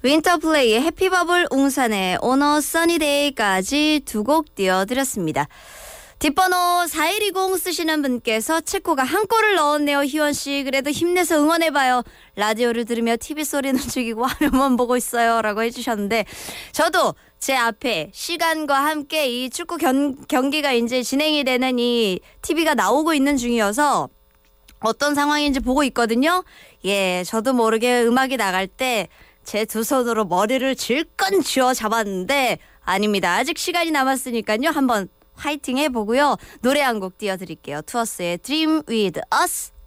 윈터플레이의 해피버블 웅산의 오너 써니데이까지 두 곡 띄워드렸습니다. 뒷번호 4120 쓰시는 분께서 체코가 한 골을 넣었네요. 희원씨 그래도 힘내서 응원해봐요. 라디오를 들으며 TV 소리는 죽이고 화면만 보고 있어요 라고 해주셨는데 저도 제 앞에 시간과 함께 이 축구 경기가 이제 진행이 되는 이 TV가 나오고 있는 중이어서 어떤 상황인지 보고 있거든요. 예, 저도 모르게 음악이 나갈 때 제 두 손으로 머리를 질끈 쥐어 잡았는데 아닙니다. 아직 시간이 남았으니까요. 한번 화이팅 해보고요. 노래 한 곡 띄워드릴게요. 투어스의 Dream With Us.